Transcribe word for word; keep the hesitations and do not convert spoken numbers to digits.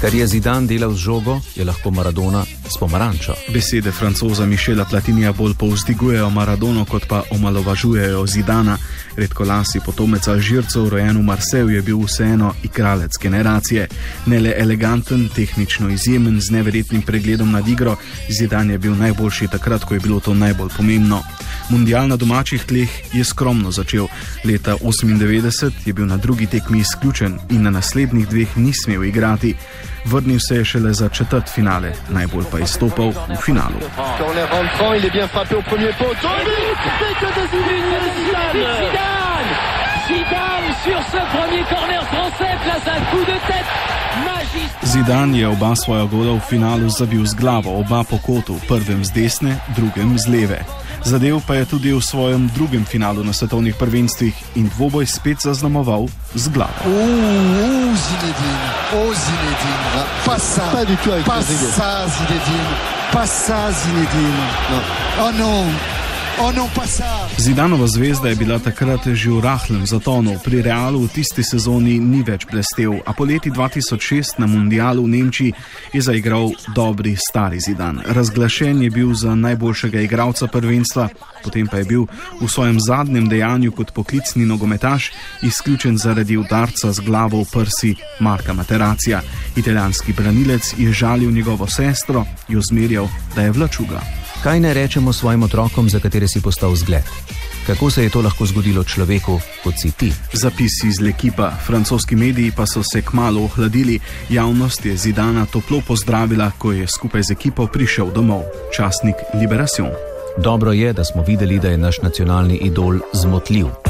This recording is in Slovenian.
Kar je Zidane delal z žogo, je lahko Maradona s pomarančo. Besede Francoza Michela Platinija bolj povzdigujejo Maradono, kot pa omalovažujejo Zidana. Redkolasi potomec Alžircev, rojen v Marseju, je bil vseeno igralec generacije. Ne le eleganten, tehnično izjemen, z neverjetnim pregledom nad igro, Zidane je bil najboljši takrat, ko je bilo to najbolj pomembno. Mundial na domačih tleh je skromno začel. Leta osemindevetdeset je bil na drugi tekmi izključen in na naslednjih dveh ni smel igrati. Vrnil se je šele za četrt finale, najbolj pa izstopal v finalu. Zidane je oba svoja gola v finalu zabil z glavo, oba po kotu, prvem z desne, drugem z leve. Zadev pa je tudi v svojem drugem finalu na svetovnih prvenstvih in dvoboj spet zaznamoval z glavo. Oh, Zinedine, oh Zinedine, pas ça, pas du tout avec pas ça Zinedine, pas ça Zinedine, no. Oh non. Oh, no, Zidanova zvezda je bila takrat že v rahlem zatonu. Pri Realu v tisti sezoni ni več blestel, a po leti dva tisoč šest na mundialu v Nemčiji je zaigral dobri stari Zidane. Razglašen je bil za najboljšega igralca prvenstva, potem pa je bil v svojem zadnjem dejanju kot poklicni nogometaš izključen zaradi udarca z glavo v prsi Marka Materacija. Italijanski branilec je žalil njegovo sestro, jo zmerjal, da je vlačuga. Kaj ne rečemo svojim otrokom, za katere si postal zgled? Kako se je to lahko zgodilo človeku, kot si ti? Zapisi iz L'Equipa. Francoski mediji pa so se kmalu ohladili. Javnost je Zidana toplo pozdravila, ko je skupaj z ekipo prišel domov. Časnik Libération. Dobro je, da smo videli, da je naš nacionalni idol zmotljiv.